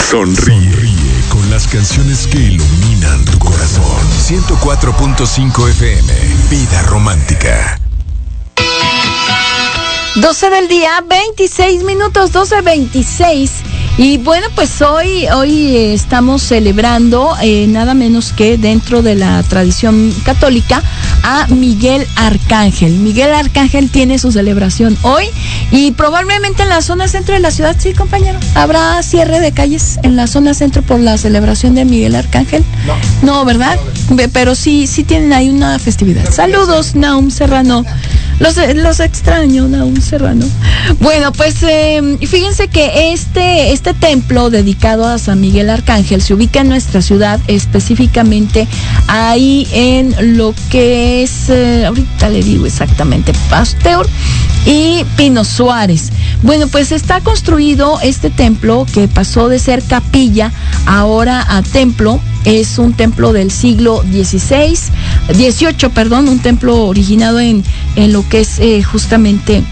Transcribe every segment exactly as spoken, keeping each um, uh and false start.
Sonríe, Sonríe con las canciones que iluminan tu corazón. ciento cuatro punto cinco F M, Vida Romántica. doce del día, veintiséis minutos, doce veintiséis. Y bueno, pues hoy, hoy eh, estamos celebrando eh, nada menos que dentro de la tradición católica a Miguel Arcángel. Miguel Arcángel tiene su celebración hoy y probablemente en la zona centro de la ciudad, sí, compañero, habrá cierre de calles en la zona centro por la celebración de Miguel Arcángel. No, no, ¿verdad? No, pero sí, sí tienen ahí una festividad. Saludos, Naum Serrano. Los, los extraño, Naum Serrano. Bueno, pues eh, fíjense que este, este templo dedicado a San Miguel Arcángel se ubica en nuestra ciudad, específicamente ahí en lo que es, eh, ahorita le digo exactamente, Pasteur y Pino Suárez. Bueno, pues está construido este templo que pasó de ser capilla ahora a templo. Es un templo del siglo dieciséis, dieciocho, perdón, un templo originado en, en lo que es eh, justamente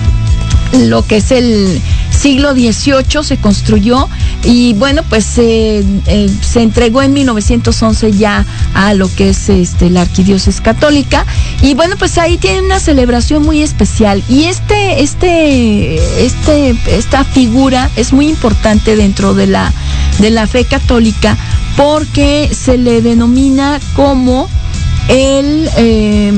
lo que es el siglo dieciocho, se construyó y bueno, pues eh, eh, se entregó en mil novecientos once ya a lo que es este la Arquidiócesis Católica y bueno, pues ahí tiene una celebración muy especial y este este este esta figura es muy importante dentro de la de la fe católica porque se le denomina como el eh,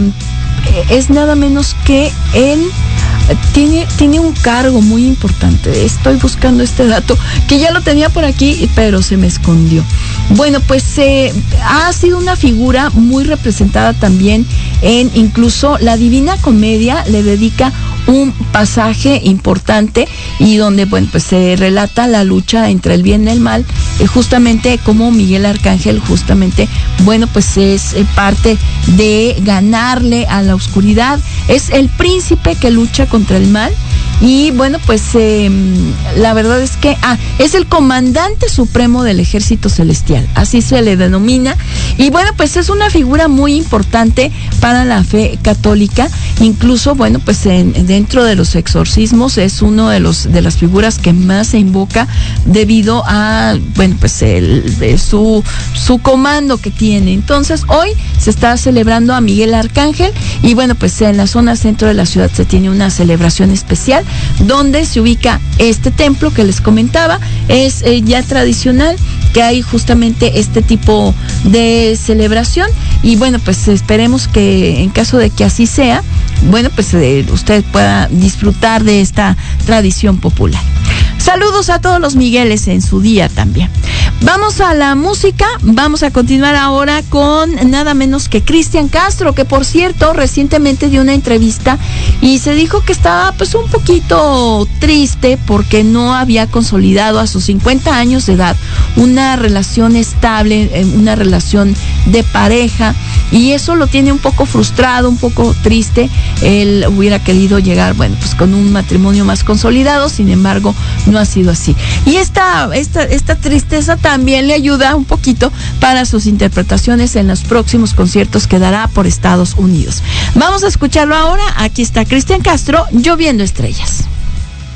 es nada menos que el Tiene, tiene un cargo muy importante. Estoy buscando este dato, que ya lo tenía por aquí, pero se me escondió. Bueno, pues eh, ha sido una figura muy representada también en incluso la Divina Comedia, le dedica un pasaje importante y donde, bueno, pues se relata la lucha entre el bien y el mal, eh, justamente como Miguel Arcángel, justamente, bueno, pues es eh, parte de ganarle a la oscuridad. Es el príncipe que lucha contra el mal y bueno, pues eh, la verdad es que ah, es el comandante supremo del ejército celestial, así se le denomina y bueno, pues es una figura muy importante para la fe católica, incluso bueno, pues en, dentro de los exorcismos es uno de los de las figuras que más se invoca debido a bueno, pues el, el, su, su comando que tiene. Entonces hoy se está celebrando a Miguel Arcángel y bueno, pues en la zona centro de la ciudad se tiene una celebración especial donde se ubica este templo que les comentaba. Es eh, ya tradicional que hay justamente este tipo de celebración y bueno, pues esperemos que en caso de que así sea, bueno, pues eh, usted pueda disfrutar de esta tradición popular. Saludos a todos los Migueles en su día también. Vamos a la música, vamos a continuar ahora con nada menos que Cristian Castro, que por cierto recientemente dio una entrevista y se dijo que estaba pues un poquito triste porque no había consolidado a sus cincuenta años de edad una relación estable, una relación de pareja y eso lo tiene un poco frustrado, un poco triste. Él hubiera querido llegar, bueno, pues con un matrimonio más consolidado, sin embargo no ha sido así. Y esta, esta, esta tristeza también le ayuda un poquito para sus interpretaciones en los próximos conciertos que dará por Estados Unidos. Vamos a escucharlo ahora. Aquí está Cristian Castro, Lloviendo Estrellas.